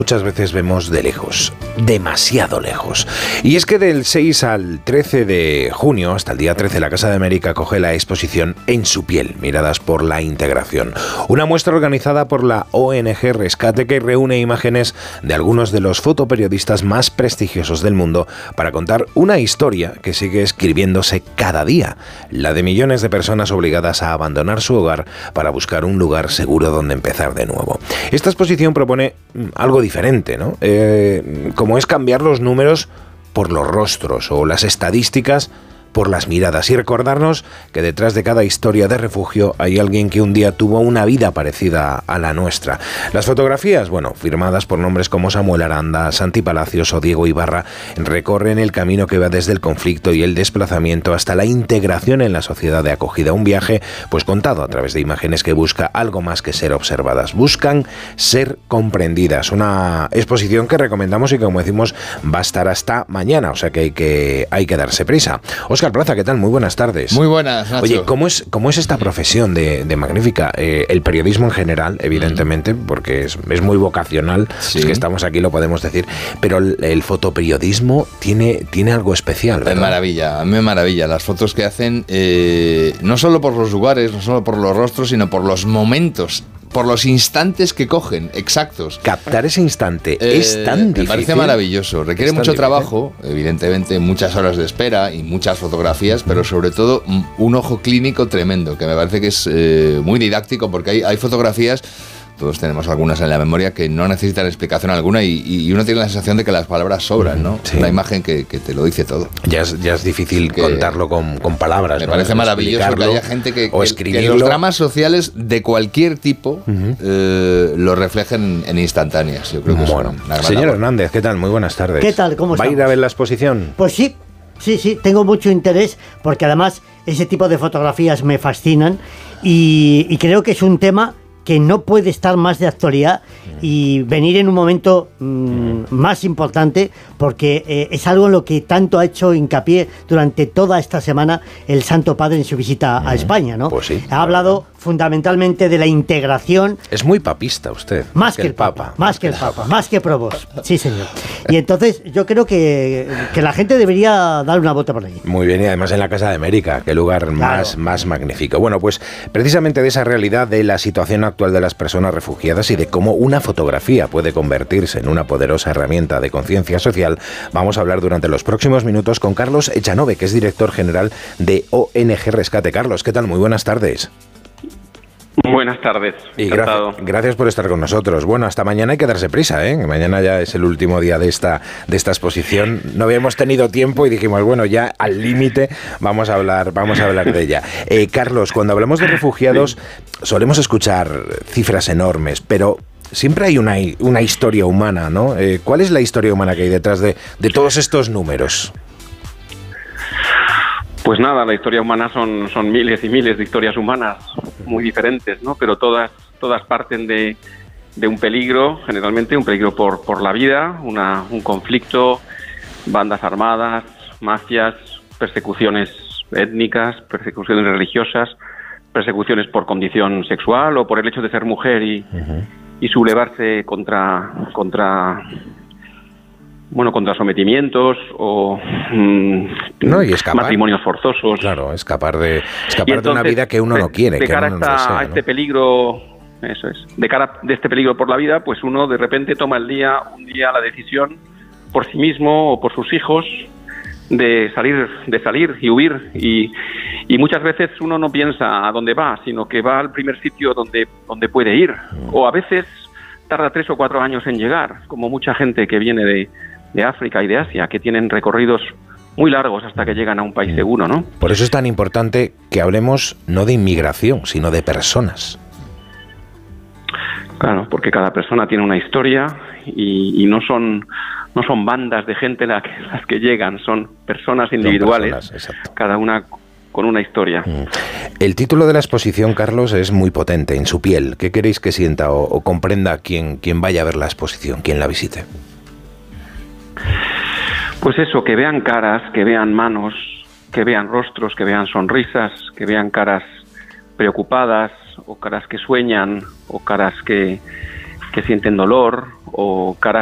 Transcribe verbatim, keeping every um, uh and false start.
Muchas veces vemos de lejos, demasiado lejos. Y es que del seis al trece de junio, hasta el día trece, la Casa de América acoge la exposición En su piel, miradas por la integración. Una muestra organizada por la O N G Rescate que reúne imágenes de algunos de los fotoperiodistas más prestigiosos del mundo para contar una historia que sigue escribiéndose cada día, la de millones de personas obligadas a abandonar su hogar para buscar un lugar seguro donde empezar de nuevo. Esta exposición propone algo diferente. diferente, ¿no? Eh, como es cambiar los números por los rostros o las estadísticas por las miradas y recordarnos que detrás de cada historia de refugio hay alguien que un día tuvo una vida parecida a la nuestra. Las fotografías, bueno, firmadas por nombres como Samuel Aranda, Santi Palacios o Diego Ibarra, recorren el camino que va desde el conflicto y el desplazamiento hasta la integración en la sociedad de acogida. Un viaje, pues contado a través de imágenes que busca algo más que ser observadas. Buscan ser comprendidas. Una exposición que recomendamos y que, como decimos, va a estar hasta mañana, o sea que hay que, hay que darse prisa. Óscar Plaza, ¿qué tal? Muy buenas tardes. Muy buenas, Nacho. Oye, ¿cómo es, cómo es esta profesión de, de magnífica? Eh, el periodismo en general, evidentemente, porque es, es muy vocacional, sí. Es que estamos aquí, lo podemos decir, pero el, el fotoperiodismo tiene, tiene algo especial, ¿verdad? Es maravilla, a mí me maravilla. Las fotos que hacen, eh, no solo por los lugares, no solo por los rostros, sino por los momentos, por los instantes que cogen, exactos. Captar ese instante eh, es tan difícil. Me parece maravilloso. Requiere mucho difícil. trabajo, evidentemente, muchas horas de espera y muchas fotografías, pero sobre todo un ojo clínico tremendo, que me parece que es eh, muy didáctico, porque hay, hay fotografías, todos tenemos algunas en la memoria, que no necesitan explicación alguna y, y uno tiene la sensación de que las palabras sobran, ¿no? Sí. Una imagen que, que te lo dice todo. Ya es, ya es difícil que contarlo con, con palabras. Me ¿no? parece maravilloso que haya gente que, o que, que los dramas sociales de cualquier tipo uh-huh. eh, lo reflejen en instantáneas. Yo creo que bueno, es una gran señor labor. Hernández, ¿qué tal? Muy buenas tardes. ¿Qué tal? ¿Cómo estamos? ¿Va a ir a ver la exposición? Pues sí. Sí, sí, tengo mucho interés porque además ese tipo de fotografías me fascinan y, y creo que es un tema que no puede estar más de actualidad y venir en un momento mmm, más importante porque eh, es algo en lo que tanto ha hecho hincapié durante toda esta semana el Santo Padre en su visita a España, ¿no? Pues sí, ha hablado fundamentalmente de la integración. Es muy papista usted. Más, más que, que el Papa. Papa más que el Papa, más que Provost. Sí, señor. Y entonces yo creo que, que la gente debería dar una vuelta por ahí. Muy bien, y además en la Casa de América, qué lugar claro. más, más magnífico. Bueno, pues precisamente de esa realidad de la situación actual de las personas refugiadas y de cómo una fotografía puede convertirse en una poderosa herramienta de conciencia social, vamos a hablar durante los próximos minutos con Carlos Echanove, que es director general de O N G Rescate. Carlos, ¿qué tal? Muy buenas tardes. Buenas tardes. Y gracias, gracias por estar con nosotros. Bueno, hasta mañana hay que darse prisa, ¿eh? Mañana ya es el último día de esta, de esta exposición. No habíamos tenido tiempo y dijimos, bueno, ya al límite vamos a hablar, vamos a hablar de ella. Eh, Carlos, cuando hablamos de refugiados solemos escuchar cifras enormes, pero siempre hay una, una historia humana, ¿no? Eh, ¿Cuál es la historia humana que hay detrás de, de todos estos números? Pues nada, la historia humana son, son miles y miles de historias humanas muy diferentes, ¿no? Pero todas, todas parten de, de un peligro, generalmente un peligro por, por la vida, una, un conflicto, bandas armadas, mafias, persecuciones étnicas, persecuciones religiosas, persecuciones por condición sexual o por el hecho de ser mujer y, uh-huh. y sublevarse contra... contra bueno, contra sometimientos o mmm, no, y escapar, matrimonios forzosos. Claro, escapar de escapar entonces, de una vida que uno no quiere. De que cara uno no a, esta, desea, a ¿no? este peligro, eso es, de cara de este peligro por la vida, pues uno de repente toma el día, un día la decisión por sí mismo o por sus hijos de salir, de salir y huir y, y muchas veces uno no piensa a dónde va, sino que va al primer sitio donde, donde puede ir, mm. o a veces tarda tres o cuatro años en llegar, como mucha gente que viene de de África y de Asia, que tienen recorridos muy largos hasta que llegan a un país seguro, ¿no? Por eso es tan importante que hablemos no de inmigración, sino de personas. Claro, porque cada persona tiene una historia y, y no son no son bandas de gente las que, las que llegan, son personas individuales, son personas, cada una con una historia. El título de la exposición, Carlos, es muy potente, En su piel. ¿Qué queréis que sienta o, o comprenda quien, quien vaya a ver la exposición, quien la visite? Pues eso, que vean caras, que vean manos, que vean rostros, que vean sonrisas, que vean caras preocupadas o caras que sueñan o caras que, que sienten dolor o caras